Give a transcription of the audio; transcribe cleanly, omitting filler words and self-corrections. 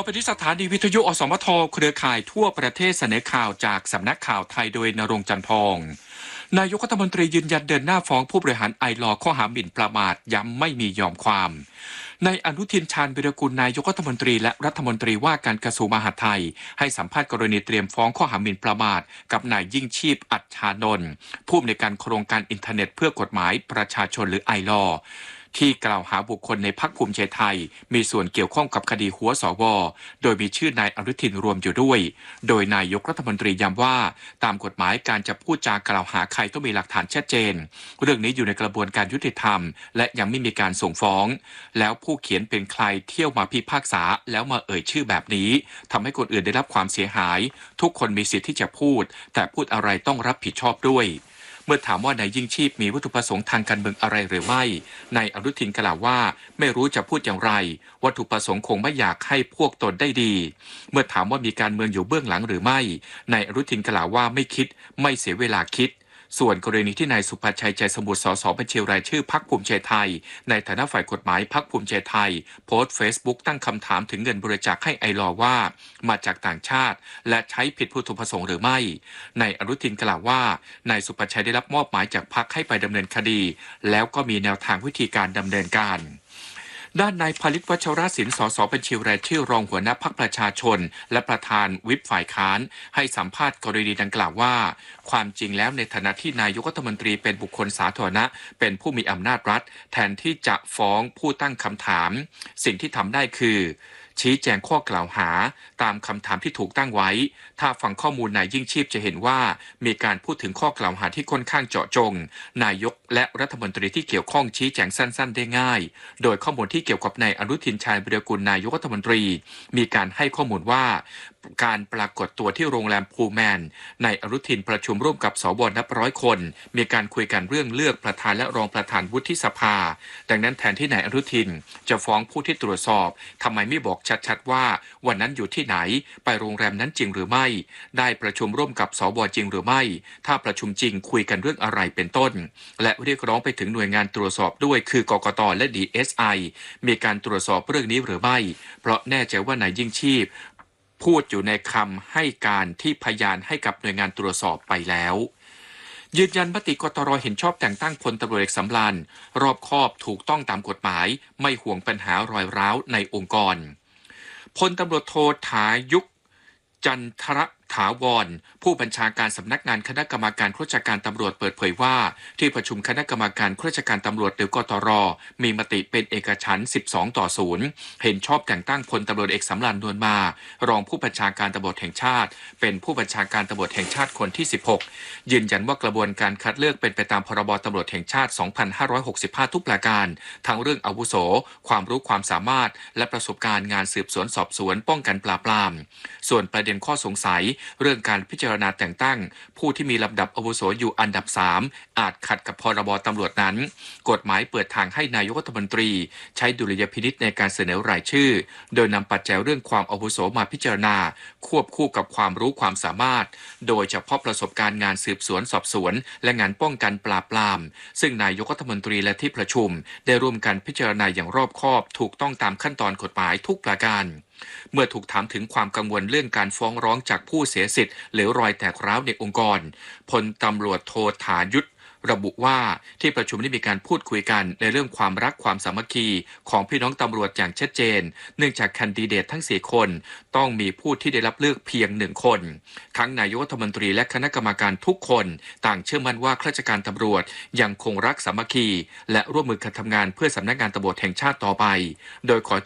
อไปที่สถานีวิทยุอสมทเครือข่ายทั่วประเทศเสนอข่าวจากสำนักข่าวไทยโดยณรงค์ จันทร์ทองนายกรัฐมนตรียืนยันเดินหน้าฟ้องผู้บริหารไอลอว์ข้อหาหมิ่นประมาทย้ำไม่มียอมความนายอนุทิน ชาญวิรากูลนายกรัฐมนตรีและรัฐมนตรีว่าการกระทรวงมหาดไทยให้สัมภาษณ์กรณีเตรียมฟ้องข้อหาหมิ่นประมาทกับนายยิ่งชีพอัจฉานนท์ผู้อำนวยการโครงการอินเทอร์เน็ตเพื่อกฎหมายประชาชนหรือไอลอว์ที่กล่าวหาบุคคลในพรรคภูมิใจไทยมีส่วนเกี่ยวข้องกับคดีหัวสวโดยมีชื่อนายอนุทินรวมอยู่ด้วยโดยนายกรัฐมนตรีย้ำว่าตามกฎหมายการจะพูดจากล่าวหาใครต้องมีหลักฐานชัดเจนเรื่องนี้อยู่ในกระบวนการยุติธรรมและยังไม่มีการส่งฟ้องแล้วผู้เขียนเป็นใครเที่ยวมาพิพากษาแล้วมาเอ่ยชื่อแบบนี้ทำให้คนอื่นได้รับความเสียหายทุกคนมีสิทธิ์ที่จะพูดแต่พูดอะไรต้องรับผิดชอบด้วยเมื่อถามว่านายยิ่งชีพมีวัตถุประสงค์ทางการเมืองอะไรหรือไม่นายอนุทินกล่าวว่าไม่รู้จะพูดอย่างไรวัตถุประสงค์คงไม่อยากให้พวกตนได้ดีเมื่อถามว่ามีการเมืองอยู่เบื้องหลังหรือไม่นายอนุทินกล่าวว่าไม่คิดไม่เสียเวลาคิดส่วนกรณีที่นายสุภชัยใจสมุทรสสบัญชีรายชื่อพรรคภูมิใจไทยในฐานะฝ่ายกฎหมายพรรคภูมิใจไทยโพสต์เฟซบุ๊กตั้งคำถามถึงเงินบริจาคให้ไอลอว์ว่ามาจากต่างชาติและใช้ผิดวัตถุประสงค์หรือไม่นายอนุทินกล่าวว่านายสุภชัยได้รับมอบหมายจากพรรคให้ไปดำเนินคดีแล้วก็มีแนวทางวิธีการดำเนินการด้านนายผลิตวัชรศิลป์สสบัญชีรายชื่อรองหัวหน้าพรรคประชาชนและประธานวิปฝ่ายค้านให้สัมภาษณ์กรณีดังกล่าวว่าความจริงแล้วในฐานะที่นายกรัฐมนตรีเป็นบุคคลสาธารณะเป็นผู้มีอำนาจรัฐแทนที่จะฟ้องผู้ตั้งคำถามสิ่งที่ทำได้คือชี้แจงข้อกล่าวหาตามคำถามที่ถูกตั้งไว้ถ้าฟังข้อมูลนายยิ่งชีพจะเห็นว่ามีการพูดถึงข้อกล่าวหาที่ค่อนข้างเจาะจงนายกและรัฐมนตรีที่เกี่ยวข้องชี้แจงสั้นๆได้ง่ายโดยข้อมูลที่เกี่ยวกับนายอนุทิน ชาญวิรากูลนายกรัฐมนตรีมีการให้ข้อมูลว่าการปรากฏตัวที่โรงแรมพูแมนนายอนุทินประชุมร่วมกับสวนับร้อยคนมีการคุยกันเรื่องเลือกประธานและรองประธานวุฒิสภาดังนั้นแทนที่นายอนุทินจะฟ้องผู้ที่ตรวจสอบทำไมไม่บอกชัดๆว่าวันนั้นอยู่ที่ไหนไปโรงแรมนั้นจริงหรือไม่ได้ประชุมร่วมกับสวจริงหรือไม่ถ้าประชุมจริงคุยกันเรื่องอะไรเป็นต้นและเรียกร้องไปถึงหน่วยงานตรวจสอบด้วยคือกกตและ DSI มีการตรวจสอบเรื่องนี้หรือไม่เพราะแน่ใจว่านายยิ่งชีพพูดอยู่ในคำให้การที่พยานให้กับหน่วยงานตรวจสอบไปแล้วยืนยันมติกตร.เห็นชอบแต่งตั้งพลตำรวจเอกสำราญรอบคอบถูกต้องตามกฎหมายไม่ห่วงปัญหารอยร้าวในองค์กรพลตำรวจโทถายุกจันทรถาวรผู้บัญชาการสำนักงานคณะกรรมการข้าราชการตำรวจเปิดเผยว่าที่ประชุมคณะกรรมการข้าราชการตำรวจหรือกตร.มีมติเป็นเอกฉันท์12-0เห็นชอบแต่งตั้งพลตำรวจเอกสำราญ นวลมารองผู้บัญชาการตำรวจแห่งชาติเป็นผู้บัญชาการตำรวจแห่งชาติคนที่16ยืนยันว่ากระบวนการคัดเลือกเป็นไปตามพรบตำรวจแห่งชาติ2565ทุกประการทั้งเรื่องอาวุโสความรู้ความสามารถและประสบการณ์งานสืบสวนสอบสวนป้องกันปราบปรามส่วนประเด็นข้อสงสัยเรื่องการพิจารณาแต่งตั้งผู้ที่มีลำดับอาวุโสอยู่อันดับ3อาจขัดกับพรบตำรวจนั้นกฎหมายเปิดทางให้นายกรัฐมนตรีใช้ดุลยพินิจในการเสนอรายชื่อโดยนำปัจจัยเรื่องความอาวุโสมาพิจารณาควบคู่กับความรู้ความสามารถโดยเฉพาะประสบการณ์งานสืบสวนสอบสวนและงานป้องกันปราบปรามซึ่งนายกรัฐมนตรีและที่ประชุมได้ร่วมกันพิจารณาอย่างรอบคอบถูกต้องตามขั้นตอนกฎหมายทุกประการเมื่อถูกถามถึงความกังวลเรื่องการฟ้องร้องจากผู้เสียสิทธิ์หรือรอยแตกร้าวในองค์กรพลตำรวจโทถายุทธระบุว่าที่ประชุมได้มีการพูดคุยกันในเรื่องความรักความสามัคคีของพี่น้องตำรวจอย่างชัดเจนเนื่องจากแคนดิเดตทั้ง4คนต้องมีผู้ที่ได้รับเลือกเพียง1คนทั้งนายกรัฐมนตรีและคณะกรรมการทุกคนต่างเชื่อมั่นว่าข้าราชการตำรวจยังคงรักสามัคคีและร่วมมือกันทำงานเพื่อสำนักงานตำรวจแห่งชาติต่อไปโดยขอ